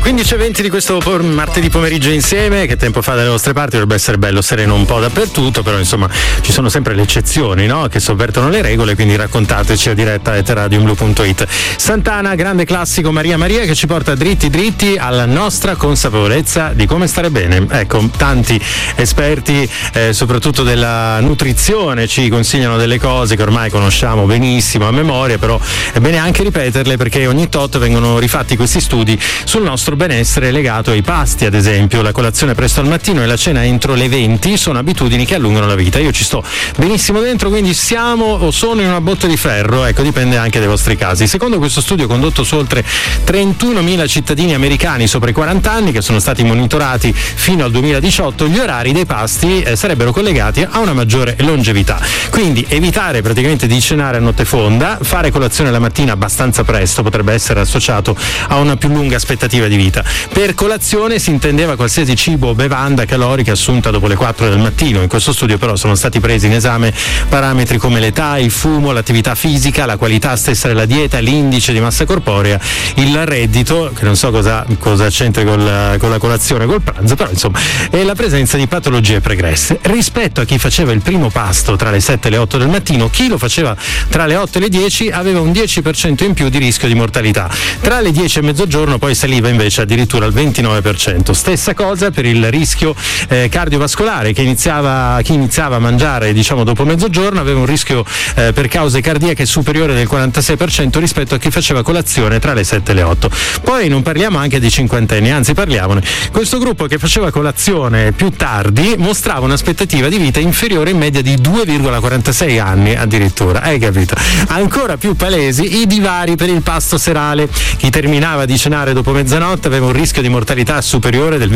15:20 di questo martedì pomeriggio insieme. Che tempo fa dalle vostre parti? Dovrebbe essere bello sereno un po' dappertutto, però insomma ci sono sempre le eccezioni, no? Che sovvertono le regole, quindi raccontateci a diretta @radioblu.it. Santana, grande classico, Maria Maria, che ci porta dritti dritti alla nostra consapevolezza di come stare bene. Ecco, tanti esperti soprattutto della nutrizione ci consigliano delle cose che ormai conosciamo benissimo a memoria, però è bene anche ripeterle, perché ogni tot vengono rifatti questi studi sul nostro benessere legato ai pasti. Ad esempio, la colazione presto al mattino e la cena entro le 20 sono abitudini che allungano la vita. Io ci sto benissimo dentro, quindi siamo o sono in una botte di ferro, ecco, dipende anche dai vostri casi. Secondo questo studio condotto su oltre 31.000 cittadini americani sopra i 40 anni che sono stati monitorati fino al 2018, gli orari dei pasti sarebbero collegati a una maggiore longevità. Quindi evitare praticamente di cenare a notte fonda, fare colazione la mattina abbastanza presto potrebbe essere associato a una più lunga aspettativa di vita. Per colazione si intendeva qualsiasi cibo o bevanda calorica assunta dopo le 4 del mattino. In questo studio però sono stati presi in esame parametri come l'età, il fumo, l'attività fisica, la qualità stessa della dieta, l'indice di massa corporea, il reddito, che non so cosa c'entri con la colazione, col pranzo, però insomma, e la presenza di patologie pregresse. Rispetto a chi faceva il primo pasto tra le 7 e le 8 del mattino, chi lo faceva tra le 8 e le 10 aveva un 10% in più di rischio di mortalità. Tra le 10 e mezzogiorno poi saliva invece addirittura al 29%. Stessa cosa per il rischio cardiovascolare, chi iniziava a mangiare dopo mezzogiorno aveva un rischio per cause cardiache superiore del 46% rispetto a chi faceva colazione tra le 7 e le 8. Poi non parliamo anche di cinquantenni, anzi parliamone. Questo gruppo che faceva colazione più tardi mostrava un'aspettativa di vita inferiore in media di 2,46 anni addirittura, hai capito? Ancora più palesi i divari per il pasto serale. Chi terminava di cenare dopo mezzanotte aveva un rischio di mortalità superiore del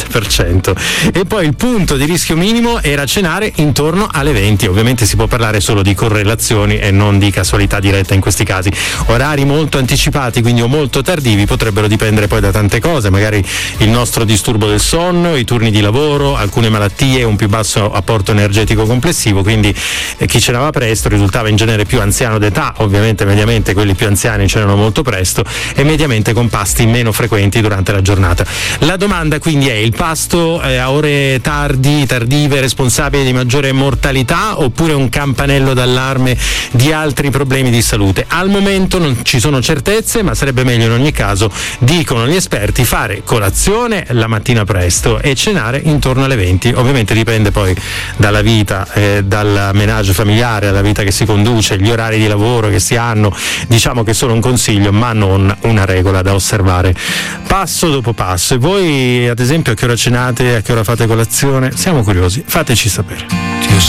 27%, e poi il punto di rischio minimo era cenare intorno alle 20. Ovviamente si può parlare solo di correlazioni e non di casualità diretta in questi casi. Orari molto anticipati, quindi, o molto tardivi, potrebbero dipendere poi da tante cose, magari il nostro disturbo del sonno, i turni di lavoro, alcune malattie, un più basso apporto energetico complessivo. Quindi chi cenava presto risultava in genere più anziano d'età, ovviamente mediamente quelli più anziani cenano molto presto e mediamente con pasti meno frequenti durante la giornata. La domanda quindi è: il pasto a ore tardive responsabile di maggiore mortalità, oppure un campanello d'allarme di altri problemi di salute? Al momento non ci sono certezze, ma sarebbe meglio in ogni caso, dicono gli esperti, fare colazione la mattina presto e cenare intorno alle 20. Ovviamente dipende poi dalla vita, dal menage familiare, dalla vita che si conduce, gli orari di lavoro che si hanno. Diciamo che è solo un consiglio, ma non una regola da osservare passo dopo passo. E voi, ad esempio, a che ora cenate, a che ora fate colazione? Siamo curiosi, fateci sapere. Ti ho